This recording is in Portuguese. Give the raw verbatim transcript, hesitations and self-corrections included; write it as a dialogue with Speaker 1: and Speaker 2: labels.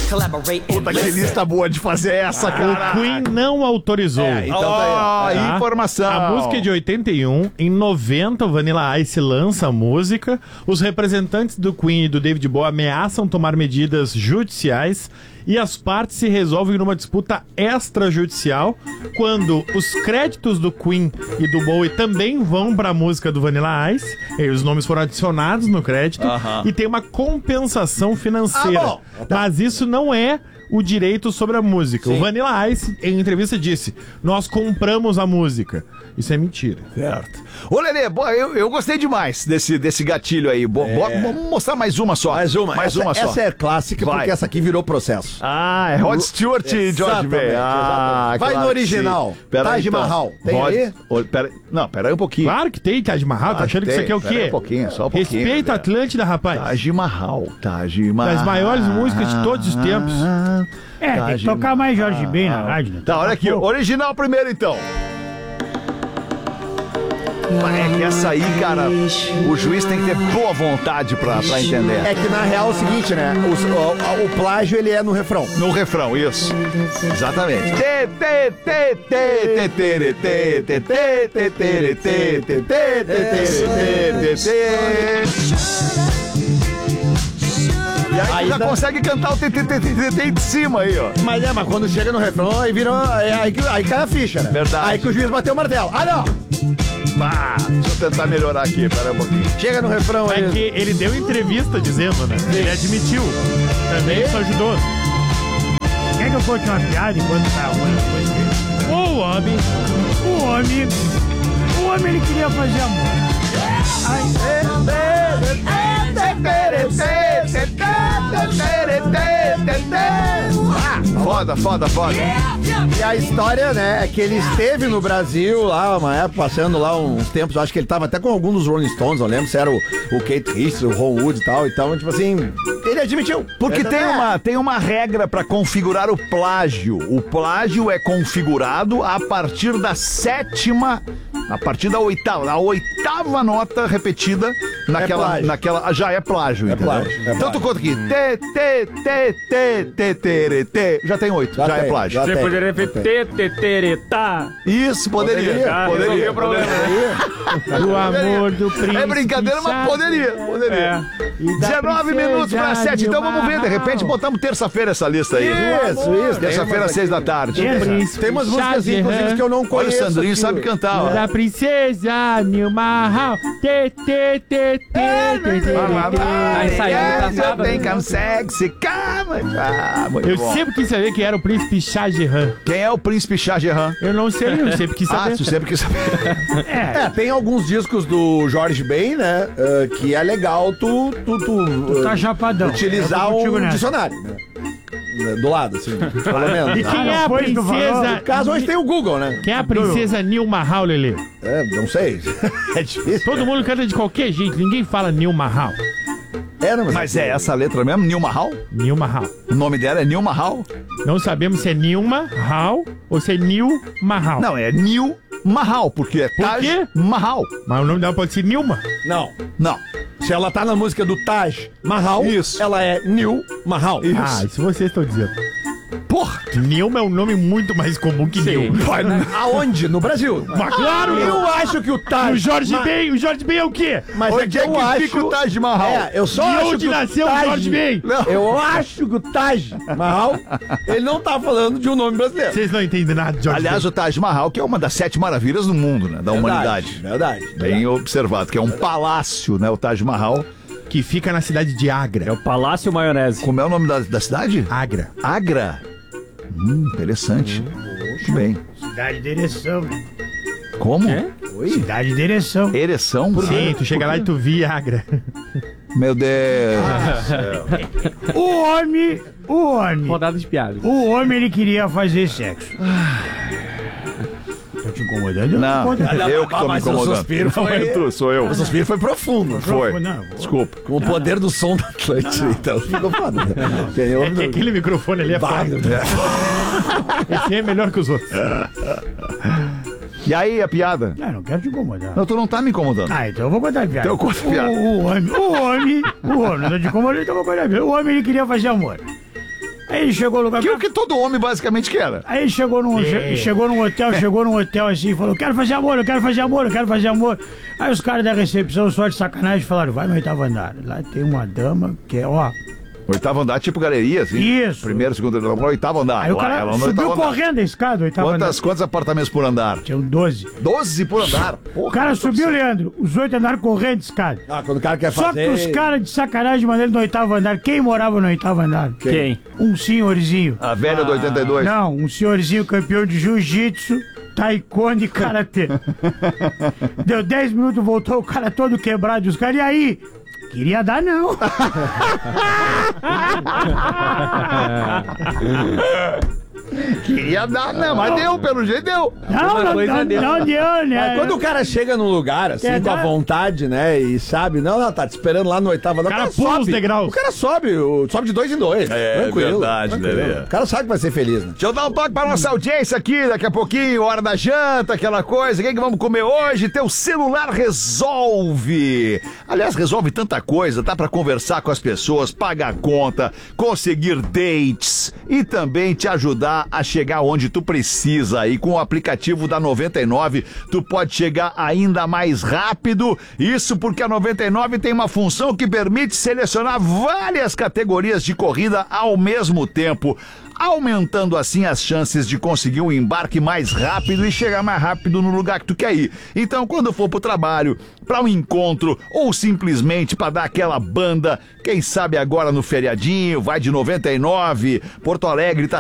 Speaker 1: Puta que lista boa de fazer essa, cara.
Speaker 2: O Queen não autorizou.
Speaker 1: É, então tá aí, ó.
Speaker 2: Tá?
Speaker 1: Informação.
Speaker 2: A música é de oitenta e um. Em noventa, o Vanilla Ice lança a música. Os representantes do Queen e do David Bowie ameaçam tomar medidas judiciais e as partes se resolvem numa disputa extrajudicial quando os créditos do Queen e do Bowie também vão para a música do Vanilla Ice. E os nomes foram adicionados no crédito
Speaker 1: Aham.
Speaker 2: e tem uma compensação financeira.
Speaker 1: Ah, bom.
Speaker 2: Mas isso não é o direito sobre a música. O Vanilla Ice, em entrevista, disse: nós compramos a música. Isso é mentira.
Speaker 1: Certo. Ô, Lelê, boa, eu, eu gostei demais desse, desse gatilho aí. Bo, bo, vamos mostrar mais uma só.
Speaker 3: Mais uma.
Speaker 1: Mais
Speaker 3: essa,
Speaker 1: uma só.
Speaker 3: Essa é clássica,
Speaker 1: Vai.
Speaker 3: porque essa aqui virou processo.
Speaker 1: Ah, é Rod Stewart e George
Speaker 3: Exatamente,
Speaker 1: Ben. Ah,
Speaker 3: exatamente. Vai
Speaker 1: claro
Speaker 3: no
Speaker 1: que
Speaker 3: original.
Speaker 1: sim. Pera
Speaker 3: Taj
Speaker 1: aí, então.
Speaker 3: Mahal. Tem
Speaker 1: Rod-
Speaker 3: aí?
Speaker 1: Ô, pera, não, pera aí um pouquinho.
Speaker 2: Claro que tem Taj Mahal. Tá
Speaker 1: Ah,
Speaker 2: achando que
Speaker 1: tem.
Speaker 2: isso aqui é o
Speaker 1: Pera aí
Speaker 2: quê?
Speaker 1: um pouquinho, só um pouquinho,
Speaker 2: Respeita a
Speaker 1: né?
Speaker 2: Atlântida, rapaz.
Speaker 1: Taj Mahal, Taj Mahal.
Speaker 2: Das maiores músicas de todos os tempos.
Speaker 4: É, tem
Speaker 1: Taj
Speaker 4: que tocar mais Jorge Ben na rádio, né?
Speaker 1: Tá, olha aqui, ó. Original primeiro, então. É que essa aí, cara, o juiz tem que ter boa vontade pra, pra entender.
Speaker 3: É que na real é o seguinte, né? O, o, o plágio, ele é no refrão.
Speaker 1: No refrão, isso. Exatamente. Tê, tê, tê, tê, tê, tê, tê, tê, tê, tê, tê, tê, tê, tê, tê, tê, tê. E aí,
Speaker 3: Aí
Speaker 1: já
Speaker 3: dá-
Speaker 1: consegue cantar o tê, tê, tê, tê, tê de cima aí, ó.
Speaker 3: Mas é, mas quando chega no refrão, aí vira. É, aí, que- aí cai a ficha, né?
Speaker 1: Verdade.
Speaker 3: Aí que o juiz bateu o martelo. Ah, não!
Speaker 1: Bah, deixa eu tentar melhorar aqui, pera um pouquinho.
Speaker 3: Chega no refrão
Speaker 2: É
Speaker 3: aí.
Speaker 2: que ele deu entrevista dizendo, né? Ele admitiu. Também isso ajudou.
Speaker 4: Quer que eu conte uma piada enquanto tá ruim as coisas dele?
Speaker 2: O homem.
Speaker 4: O homem. O homem ele queria fazer amor.
Speaker 1: Foda, foda, foda.
Speaker 3: E a história, né, é que ele esteve no Brasil lá, uma época, passando lá uns tempos, eu acho que ele tava até com algum dos Rolling Stones, eu lembro se era o, o Kate Richards, o Ron Wood e tal, então, tipo assim, ele admitiu.
Speaker 1: Porque
Speaker 3: É,
Speaker 1: tem
Speaker 3: é.
Speaker 1: uma, tem uma regra pra configurar o plágio. O plágio é configurado a partir da sétima, a partir da oitava, a oitava nota repetida naquela,
Speaker 3: plágio.
Speaker 1: naquela, já é plágio, entendeu?
Speaker 3: plágio, é
Speaker 1: Então tu
Speaker 3: plágio.
Speaker 1: conta aqui, tê, tê, tê, tê, tê, tê, tê, já tem oito, já,
Speaker 3: Já
Speaker 1: é
Speaker 3: tem,
Speaker 1: plágio.
Speaker 3: já
Speaker 5: Você
Speaker 3: tem.
Speaker 5: poderia repetir, teteretá.
Speaker 1: Isso, poderia,
Speaker 3: Poderia,
Speaker 5: Ah,
Speaker 1: poderia.
Speaker 5: resolvi o problema.
Speaker 2: O amor do príncipe.
Speaker 1: É brincadeira, mas poderia, poderia.
Speaker 5: É.
Speaker 2: E da
Speaker 1: dezenove
Speaker 2: princesa
Speaker 1: minutos para sete, então vamos ver, de repente botamos terça-feira essa lista aí.
Speaker 3: Isso, isso.
Speaker 1: Terça-feira, seis da tarde.
Speaker 3: Tem umas músicas, inclusive, que eu não
Speaker 1: Olha, o
Speaker 3: conheço.
Speaker 1: Sandrinho
Speaker 3: aqui.
Speaker 1: sabe cantar, ó.
Speaker 2: Da princesa Nilma Hall. Tê, tê, tê, tê, tê, tê,
Speaker 5: Tá ensaiando, tá sábado.
Speaker 1: Tem consegue se calma. Ah, muito
Speaker 2: Eu
Speaker 1: bom.
Speaker 2: sempre quis saber quem era o príncipe Shah Jahan.
Speaker 1: Quem é o príncipe Shah Jahan?
Speaker 2: Eu não sei, eu sempre quis
Speaker 1: Ah,
Speaker 2: saber.
Speaker 1: tu sempre quis saber.
Speaker 3: É, tem alguns discos do Jorge Ben, né, eh, que é legal tu, tu, tu,
Speaker 4: Tá
Speaker 3: eh,
Speaker 4: chapadão.
Speaker 3: utilizar
Speaker 4: Eu tô contigo
Speaker 3: um
Speaker 4: nessa.
Speaker 3: dicionário, né? Do lado, assim, pelo menos.
Speaker 2: E quem é a
Speaker 4: depois do valor,
Speaker 2: princesa?
Speaker 3: No caso, hoje tem o Google, né?
Speaker 2: Quem é a princesa Nilma Hall, Lelê?
Speaker 3: É, não sei. É difícil.
Speaker 2: Todo mundo canta de qualquer jeito, ninguém fala Nilma Hall.
Speaker 3: É, não,
Speaker 1: Mas é essa letra mesmo? Nilma Hall?
Speaker 2: Nilma Hall.
Speaker 1: O nome dela é Nilma Hall?
Speaker 2: Não sabemos se é Nilma Hall ou se é Nilma Hall.
Speaker 1: Não, é Nil Mahal, porque é Taj
Speaker 2: quê?
Speaker 1: Mahal.
Speaker 2: Mas o nome dela pode ser Nilma.
Speaker 3: Não.
Speaker 1: Não.
Speaker 3: Se ela tá na música do Taj Mahal,
Speaker 1: Isso.
Speaker 3: ela é New Mahal.
Speaker 1: Isso.
Speaker 2: Ah, isso vocês estão dizendo.
Speaker 1: Porra.
Speaker 2: Nilma é um nome muito mais comum que Nilma.
Speaker 3: Aonde? No Brasil.
Speaker 2: Mas claro,
Speaker 3: Eu acho que o Taj...
Speaker 2: o Jorge
Speaker 3: Ma-
Speaker 2: Ben, o Jorge Ben é o quê?
Speaker 3: Mas é
Speaker 1: Onde
Speaker 3: que
Speaker 1: é
Speaker 3: eu
Speaker 1: que
Speaker 3: acho...
Speaker 1: fica o Taj Mahal?
Speaker 3: É, eu só
Speaker 2: E
Speaker 3: acho
Speaker 2: onde
Speaker 3: que
Speaker 2: nasceu
Speaker 3: o
Speaker 2: o
Speaker 3: Taj...
Speaker 2: Jorge Ben?
Speaker 3: Eu acho que o Taj Mahal, ele não tá falando de um nome brasileiro.
Speaker 2: Vocês não entendem nada de Jorge
Speaker 1: Aliás,
Speaker 2: Ben.
Speaker 1: o Taj Mahal, que é uma das sete maravilhas do mundo, né? Da humanidade.
Speaker 3: Verdade.
Speaker 1: Bem observado, que é um palácio, né? O Taj Mahal.
Speaker 2: Que fica na cidade de Agra.
Speaker 5: É o Palácio Maionese.
Speaker 1: Como é o nome da, da cidade?
Speaker 2: Agra.
Speaker 1: Agra. Hum, interessante. Muito bem.
Speaker 4: Cidade de ereção.
Speaker 1: Como?
Speaker 5: É?
Speaker 4: Cidade de ereção.
Speaker 1: Ereção?
Speaker 2: Sim, tu chega lá e tu via Agra.
Speaker 1: Meu Deus.
Speaker 4: O homem, o homem,
Speaker 5: Rodada de piadas.
Speaker 4: o homem ele queria fazer sexo. Tô te incomodando?
Speaker 1: Não,
Speaker 4: Conta.
Speaker 1: eu que tô me
Speaker 3: Mas o
Speaker 1: incomodando.
Speaker 3: suspiro foi-
Speaker 1: Não é tu, sou eu.
Speaker 3: O suspiro foi profundo.
Speaker 1: Foi.
Speaker 4: Não, vou-
Speaker 1: Desculpa.
Speaker 3: Com o poder do som da Atlântida, então ficou foda. né? Entendeu?
Speaker 2: É que aquele microfone ali é
Speaker 3: Vai,
Speaker 2: foda. Esse é melhor que os outros.
Speaker 1: E aí, a piada?
Speaker 4: Não, não quero te incomodar.
Speaker 1: Não, tu não tá me incomodando.
Speaker 4: Ah, então eu vou contar a piada.
Speaker 1: Então conta a piada.
Speaker 4: O, o homem, o homem, o homem, não tô te incomodando, então eu vou contar a piada. O homem ele queria fazer amor. Aí ele chegou no lugar.
Speaker 1: Que é o que todo homem basicamente quer.
Speaker 4: Aí ele chegou num, che- chegou num hotel, chegou num hotel assim e falou: quero fazer amor, eu quero fazer amor, eu quero fazer amor. Aí os caras da recepção, só de sacanagem, falaram: vai no oitavo andar. Lá tem uma dama que é, ó.
Speaker 1: Oitavo andar, tipo galeria, assim.
Speaker 4: Isso.
Speaker 1: Primeiro, segundo, oitavo andar.
Speaker 4: Aí o
Speaker 1: Lá,
Speaker 4: cara
Speaker 1: ela no
Speaker 4: subiu
Speaker 1: oitavo andar.
Speaker 4: correndo a escada, o oitavo
Speaker 1: Quantas,
Speaker 4: andar.
Speaker 1: quantos apartamentos por andar?
Speaker 4: Tinham doze.
Speaker 1: doze por andar.
Speaker 4: O cara subiu, Leandro, os oito andaram correndo a escada.
Speaker 3: Ah, quando o cara quer
Speaker 4: Só
Speaker 3: fazer...
Speaker 4: que os caras de sacanagem mandaram ele no oitavo andar. Quem morava no oitavo andar?
Speaker 5: Quem?
Speaker 4: Um senhorzinho.
Speaker 1: A velha do oitenta e dois.
Speaker 4: Não, um senhorzinho campeão de jiu-jitsu, taekwondo e karatê. Deu dez minutos, voltou o cara todo quebrado. E os caras, e aí? Queria dar, não.
Speaker 1: Queria dar, não, mas deu, pelo jeito deu.
Speaker 4: Não, não,
Speaker 5: coisa
Speaker 4: não,
Speaker 5: deu.
Speaker 4: não deu, né?
Speaker 3: Mas quando o cara chega num lugar, assim,
Speaker 4: É,
Speaker 3: com a
Speaker 4: dá-
Speaker 3: vontade, né, e sabe, não, não, tá te esperando lá no oitavo andar,
Speaker 2: O cara pula os degraus.
Speaker 3: O cara sobe, o- sobe de dois em dois.
Speaker 1: É,
Speaker 3: tranquilo,
Speaker 1: verdade,
Speaker 3: tranquilo.
Speaker 1: Lelê.
Speaker 3: O cara sabe que vai ser feliz, né?
Speaker 1: Deixa eu dar um toque para nossa audiência aqui, daqui a pouquinho, hora da janta, aquela coisa. O que, que vamos comer hoje? Teu celular resolve. Aliás, resolve tanta coisa, tá para conversar com as pessoas, pagar conta, conseguir dates e também te ajudar a chegar onde tu precisa. E com o aplicativo da noventa e nove, tu pode chegar ainda mais rápido. Isso porque a noventa e nove tem uma função que permite selecionar várias categorias de corrida ao mesmo tempo, aumentando assim as chances de conseguir um embarque mais rápido e chegar mais rápido no lugar que tu quer ir. Então, quando for pro trabalho, para um encontro ou simplesmente para dar aquela banda, quem sabe agora no feriadinho, vai de noventa e nove, Porto Alegre tá